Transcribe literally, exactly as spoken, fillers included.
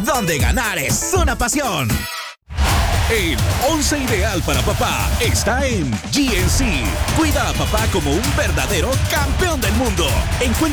donde ganar es una pasión. El once ideal para papá está en G N C. Cuida a papá como un verdadero campeón del mundo. Encuentra